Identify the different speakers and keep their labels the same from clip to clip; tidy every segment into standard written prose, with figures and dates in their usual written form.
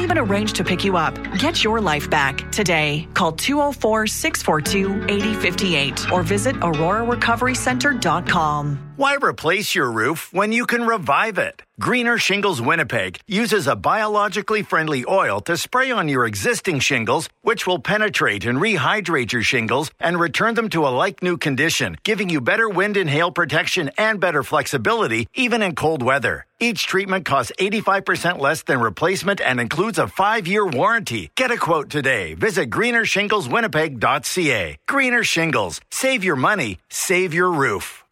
Speaker 1: even arrange to pick you up. Get your life back today. Call 204-642-8058 or visit aurorarecoverycenter.com.
Speaker 2: Why replace your roof when you can revive it? Greener Shingles Winnipeg uses a biologically friendly oil to spray on your existing shingles, which will penetrate and rehydrate your shingles and return them to a like-new condition, giving you better wind and hail protection and better flexibility, even in cold weather. Each treatment costs 85% less than replacement and includes a 5-year warranty. Get a quote today. Visit greenershingleswinnipeg.ca. Greener Shingles. Save your money. Save your roof.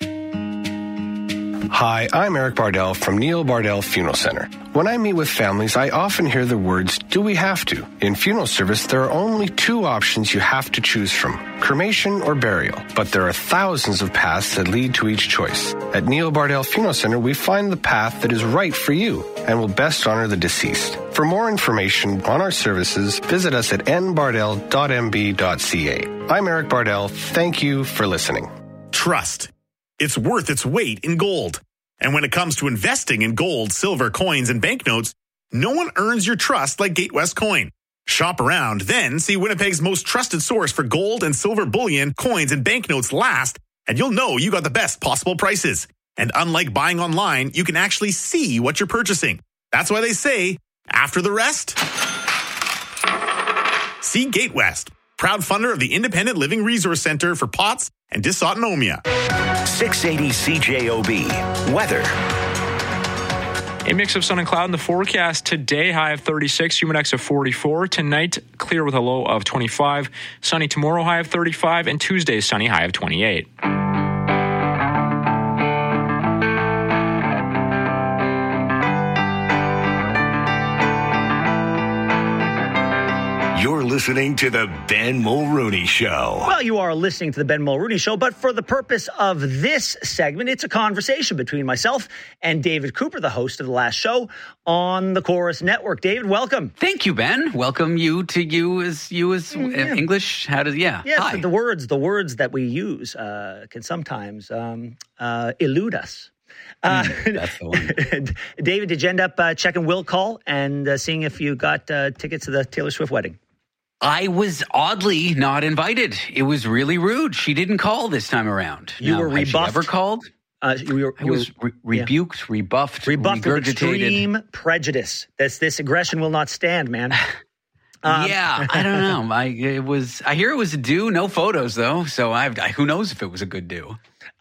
Speaker 3: Hi, I'm Eric Bardell from Neil Bardell Funeral Center. When I meet with families, I often hear the words, do we have to? In funeral service, there are only 2 options you have to choose from, cremation or burial. But there are thousands of paths that lead to each choice. At Neil Bardell Funeral Center, we find the path that is right for you and will best honor the deceased. For more information on our services, visit us at nbardell.mb.ca. I'm Eric Bardell. Thank you for listening.
Speaker 4: Trust. It's worth its weight in gold. And when it comes to investing in gold, silver, coins, and banknotes, no one earns your trust like Gatewest Coin. Shop around, then see Winnipeg's most trusted source for gold and silver bullion, coins, and banknotes last, and you'll know you got the best possible prices. And unlike buying online, you can actually see what you're purchasing. That's why they say, after the rest, see Gatewest, proud funder of the Independent Living Resource Center for POTS and dysautonomia.
Speaker 5: 680 CJOB. Weather.
Speaker 6: A mix of sun and cloud in the forecast today, high of 36, humid of 44. Tonight, clear with a low of 25. Sunny tomorrow, high of 35. And Tuesday, sunny, high of 28.
Speaker 5: You're listening to the Ben Mulrooney Show.
Speaker 7: Well, you are listening to the Ben Mulrooney Show, but for the purpose of this segment, it's a conversation between myself and David Cooper, the host of the last show on the Chorus Network. David, welcome.
Speaker 8: Thank you, Ben. Welcome you as English. How does
Speaker 7: Yes,
Speaker 8: hi.
Speaker 7: the words that we use can sometimes elude us.
Speaker 8: That's the one.
Speaker 7: David, did you end up checking will call and seeing if you got tickets to the Taylor Swift wedding?
Speaker 8: I was oddly not invited. It was really rude. She didn't call this time around.
Speaker 7: You were rebuffed?
Speaker 8: Has she ever called? I was rebuked, rebuffed
Speaker 7: with
Speaker 8: regurgitated.
Speaker 7: Extreme prejudice. This aggression will not stand, man.
Speaker 8: Yeah, I don't know. I hear it was a do. No photos though. So who knows if it was a good do.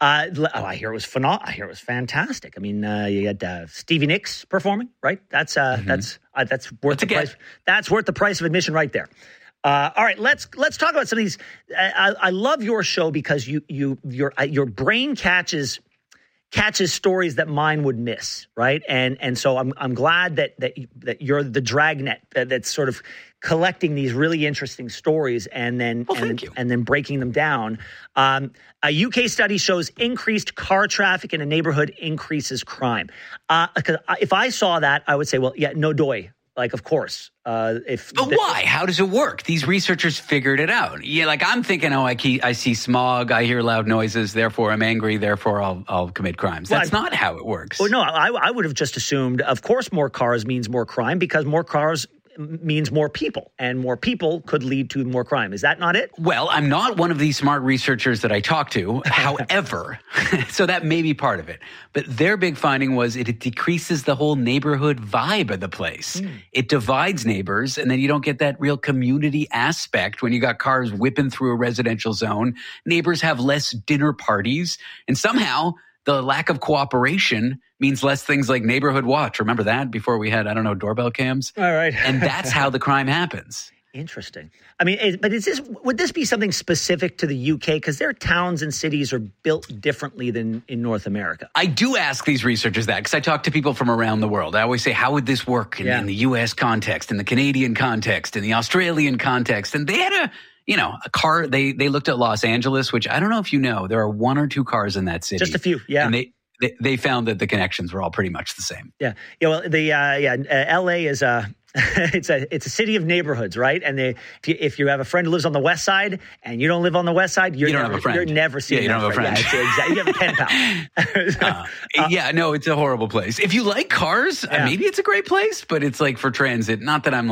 Speaker 7: I hear it was phenomenal. I hear it was fantastic. I mean, you had Stevie Nicks performing, right? That's worth the price. That's worth the price of admission right there. All right, let's talk about some of these. I love your show because your brain catches stories that mine would miss, right? And so I'm glad that you're the dragnet that's sort of collecting these really interesting stories and then breaking them down. A UK study shows increased car traffic in a neighborhood increases crime. If I saw that, I would say, well, yeah, no doy. Like, of course. But
Speaker 8: why? How does it work? These researchers figured it out. Yeah, like I'm thinking, I see smog, I hear loud noises, therefore I'm angry, therefore I'll commit crimes. That's not how it works.
Speaker 7: Well, no, I would have just assumed, of course, more cars means more crime because more cars means more people, and more people could lead to more crime. Is that not it?
Speaker 8: Well, I'm not one of these smart researchers that I talk to. However, so that may be part of it. But their big finding was it decreases the whole neighborhood vibe of the place. It divides neighbors, and then you don't get that real community aspect when you got cars whipping through a residential zone. Neighbors have less dinner parties, and somehow the lack of cooperation means less things like neighborhood watch. Remember that before we had, doorbell cams?
Speaker 7: All right.
Speaker 8: And that's how the crime happens.
Speaker 7: Interesting. I mean, but would this be something specific to the UK? Because their towns and cities are built differently than in North America.
Speaker 8: I do ask these researchers that because I talk to people from around the world. I always say, how would this work in the US context, in the Canadian context, in the Australian context? And they had a car. They looked at Los Angeles, which I don't know if you know, there are 1 or 2 cars in that city.
Speaker 7: Just a few, yeah.
Speaker 8: And they found that the connections were all pretty much the same.
Speaker 7: Yeah. Yeah. Well, LA is it's a city of neighborhoods, right? And if you have a friend who lives on the west side and you don't live on the west side, you don't have a friend. You're never seeing.
Speaker 8: Yeah, you don't have a friend.
Speaker 7: Yeah, exactly. You have a pen pal.
Speaker 8: No, it's a horrible place. If you like cars, maybe it's a great place, but it's like for transit. Not that I'm